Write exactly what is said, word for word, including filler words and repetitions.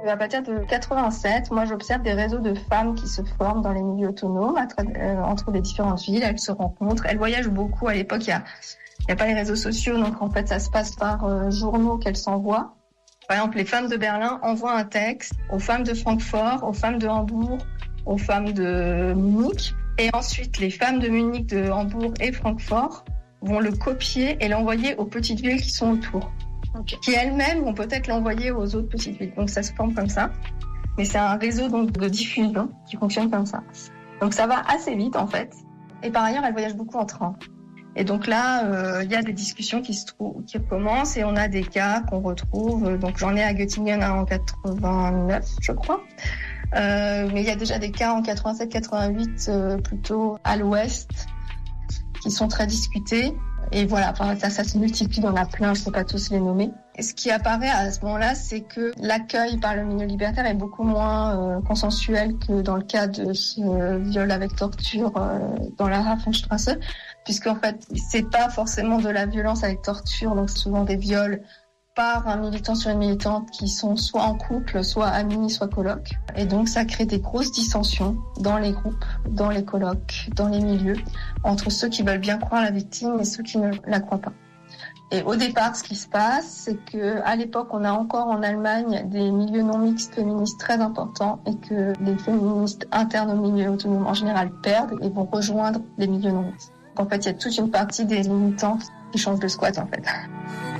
À partir de quatre-vingt-sept, moi j'observe des réseaux de femmes qui se forment dans les milieux autonomes à tra- euh, entre les différentes villes. Elles se rencontrent, elles voyagent beaucoup. À l'époque, il y a, il y a pas les réseaux sociaux, donc en fait ça se passe par euh, journaux qu'elles s'envoient. Par exemple, les femmes de Berlin envoient un texte aux femmes de Francfort, aux femmes de Hambourg, aux femmes de Munich. Et ensuite, les femmes de Munich, de Hambourg et Francfort vont le copier et l'envoyer aux petites villes qui sont autour. Okay. Qui elles-mêmes vont peut-être l'envoyer aux autres petites villes. Donc ça se forme comme ça. Mais c'est un réseau donc de diffusion qui fonctionne comme ça. Donc ça va assez vite en fait. Et par ailleurs, elles voyagent beaucoup en train. Et donc là, il euh, y a des discussions qui se trouvent, qui commencent et on a des cas qu'on retrouve. Donc j'en ai à Göttingen en quatre-vingt-neuf, je crois. Euh, mais il y a déjà des cas en quatre-vingt-sept quatre-vingt-huit, euh, plutôt à l'ouest, qui sont très discutés. Et voilà, enfin, ça, ça se multiplie, on a plein, je ne peux pas tous les nommer. Et ce qui apparaît à ce moment-là, c'est que l'accueil par le milieu libertaire est beaucoup moins euh, consensuel que dans le cas de ce euh, viol avec torture euh, dans la Hafenstrasse, puisqu'en fait, c'est pas forcément de la violence avec torture, donc c'est souvent des viols par un militant sur une militante qui sont soit en couple, soit amis, soit colocs. Et donc, ça crée des grosses dissensions dans les groupes, dans les colocs, dans les milieux, entre ceux qui veulent bien croire la victime et ceux qui ne la croient pas. Et au départ, ce qui se passe, c'est que à l'époque, on a encore en Allemagne des milieux non mixtes féministes très importants et que les féministes internes aux milieux autonomes en général perdent et vont rejoindre les milieux non mixtes. En fait, il y a toute une partie des militants qui changent de squat, en fait.